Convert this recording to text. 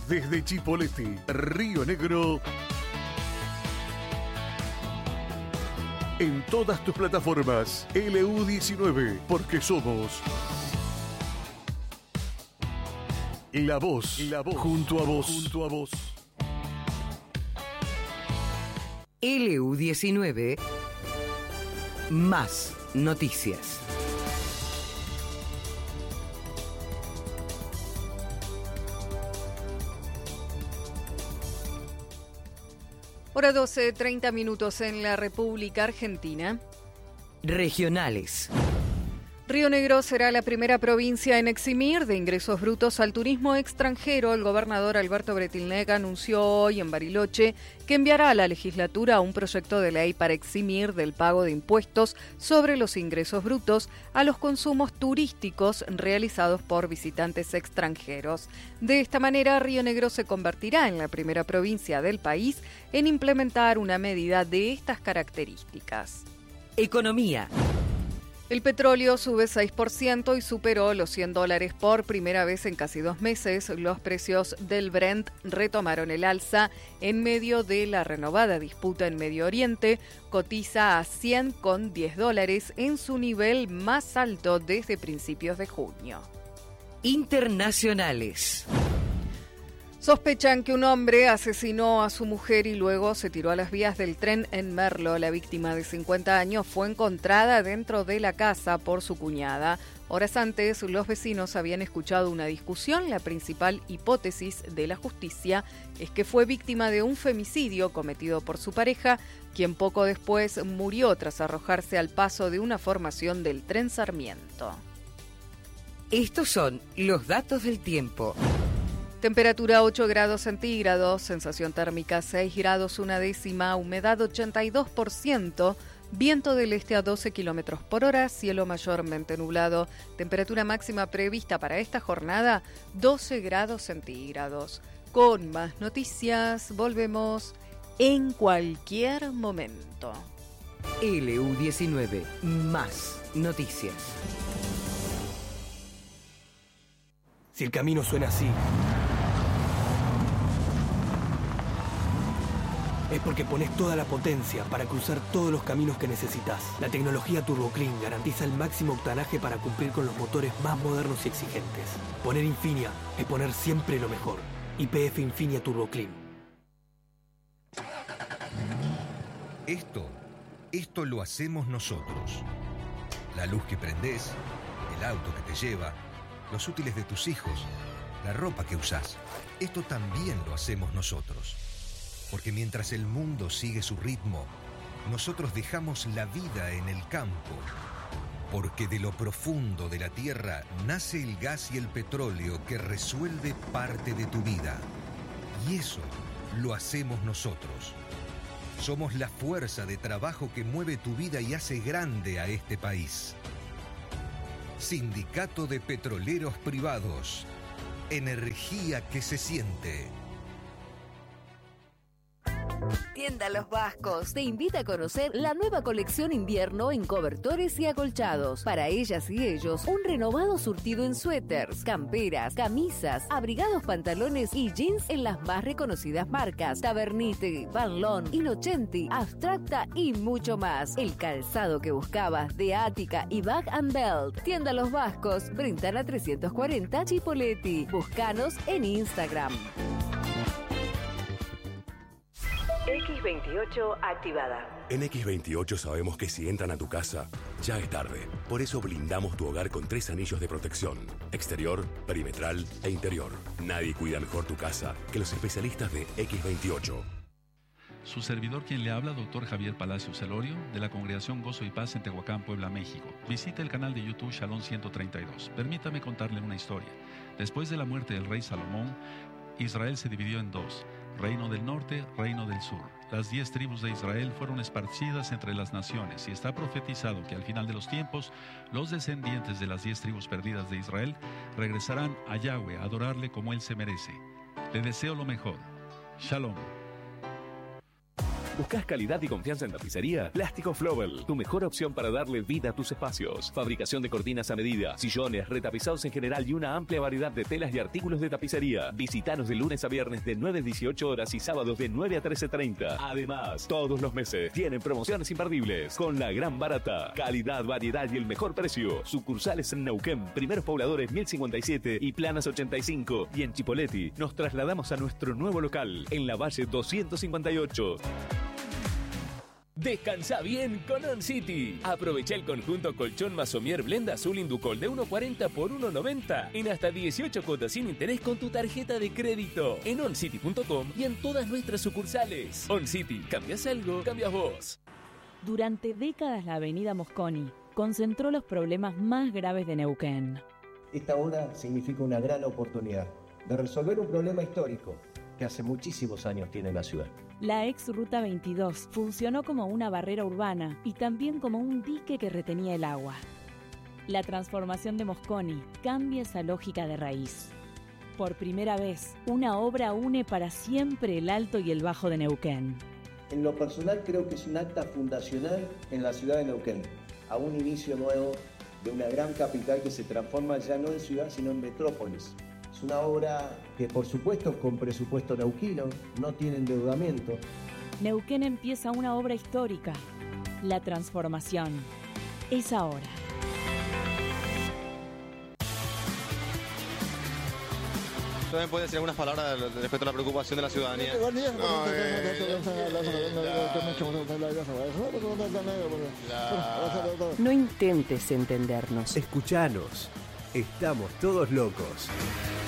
desde Chipoleti, Río Negro. En todas tus plataformas, LU19, porque somos la voz, junto a vos. LU19, más noticias. Hora 12, 30 minutos en la República Argentina. Regionales. Río Negro será la primera provincia en eximir de ingresos brutos al turismo extranjero. El gobernador Alberto Bretilnec anunció hoy en Bariloche que enviará a la legislatura un proyecto de ley para eximir del pago de impuestos sobre los ingresos brutos a los consumos turísticos realizados por visitantes extranjeros. De esta manera, Río Negro se convertirá en la primera provincia del país en implementar una medida de estas características. Economía. El petróleo sube 6% y superó los $100 por primera vez en casi 2 meses. Los precios del Brent retomaron el alza en medio de la renovada disputa en Medio Oriente. Cotiza a $100,10 en su nivel más alto desde principios de junio. Internacionales. Sospechan que un hombre asesinó a su mujer y luego se tiró a las vías del tren en Merlo. La víctima de 50 años fue encontrada dentro de la casa por su cuñada. Horas antes, los vecinos habían escuchado una discusión. La principal hipótesis de la justicia es que fue víctima de un femicidio cometido por su pareja, quien poco después murió tras arrojarse al paso de una formación del tren Sarmiento. Estos son los datos del tiempo. Temperatura 8 grados centígrados, sensación térmica 6 grados una décima, humedad 82%, viento del este a 12 kilómetros por hora, cielo mayormente nublado, temperatura máxima prevista para esta jornada 12 grados centígrados. Con más noticias, volvemos en cualquier momento. LU19, más noticias. Si el camino suena así, es porque pones toda la potencia para cruzar todos los caminos que necesitas. La tecnología Turbo Clean garantiza el máximo octanaje para cumplir con los motores más modernos y exigentes. Poner Infinia es poner siempre lo mejor. YPF Infinia Turbo Clean. Esto lo hacemos nosotros. La luz que prendés, el auto que te lleva, los útiles de tus hijos, la ropa que usás. Esto también lo hacemos nosotros. Porque mientras el mundo sigue su ritmo, nosotros dejamos la vida en el campo. Porque de lo profundo de la tierra nace el gas y el petróleo que resuelve parte de tu vida. Y eso lo hacemos nosotros. Somos la fuerza de trabajo que mueve tu vida y hace grande a este país. Sindicato de Petroleros Privados. Energía que se siente. Tienda Los Vascos te invita a conocer la nueva colección invierno en cobertores y acolchados. Para ellas y ellos, un renovado surtido en suéteres, camperas, camisas, abrigados, pantalones y jeans en las más reconocidas marcas: Tavernite, Van Loon, Innocenti, Abstracta y mucho más. El calzado que buscabas de Ática y Bag & Belt. Tienda Los Vascos, Brintana 340, Chipoleti. Búscanos en Instagram. X28 activada. En X28 sabemos que si entran a tu casa, ya es tarde. Por eso blindamos tu hogar con 3 anillos de protección: exterior, perimetral e interior. Nadie cuida mejor tu casa que los especialistas de X28. Su servidor quien le habla, doctor Javier Palacios Celorio, de la Congregación Gozo y Paz en Tehuacán, Puebla, México. Visite el canal de YouTube Shalom 132. Permítame contarle una historia. Después de la muerte del rey Salomón, Israel se dividió en 2. Reino del Norte, Reino del Sur. Las 10 tribus de Israel fueron esparcidas entre las naciones y está profetizado que al final de los tiempos, los descendientes de las 10 tribus perdidas de Israel regresarán a Yahweh a adorarle como Él se merece. Le deseo lo mejor. Shalom. ¿Buscás calidad y confianza en tapicería? Plástico Flowell, tu mejor opción para darle vida a tus espacios. Fabricación de cortinas a medida, sillones, retapizados en general y una amplia variedad de telas y artículos de tapicería. Visítanos de lunes a viernes de 9 a 18 horas y sábados de 9 a 13:30. Además, todos los meses tienen promociones imperdibles con la gran barata. Calidad, variedad y el mejor precio. Sucursales en Neuquén, Primeros Pobladores 1057 y Planas 85. Y en Chipoleti nos trasladamos a nuestro nuevo local en la Valle 258. Descansa bien con On City. Aprovecha el conjunto colchón Masomier Blend Azul Inducol de 1.40 por 1.90 en hasta 18 cuotas sin interés con tu tarjeta de crédito en oncity.com y en todas nuestras sucursales. On City, cambias algo, cambias vos. Durante décadas la avenida Mosconi concentró los problemas más graves de Neuquén. Esta obra significa una gran oportunidad de resolver un problema histórico que hace muchísimos años tiene la ciudad. La ex Ruta 22 funcionó como una barrera urbana y también como un dique que retenía el agua. La transformación de Mosconi cambia esa lógica de raíz. Por primera vez, una obra une para siempre el Alto y el Bajo de Neuquén. En lo personal creo que es un acta fundacional en la ciudad de Neuquén, a un inicio nuevo de una gran capital que se transforma ya no en ciudad sino en metrópolis. Es una obra que, por supuesto, con presupuesto neuquino, no tiene endeudamiento. Neuquén empieza una obra histórica. La transformación es ahora. ¿También puede decir algunas palabras respecto a la preocupación de la ciudadanía? No intentes entendernos. Escuchanos. Estamos todos locos.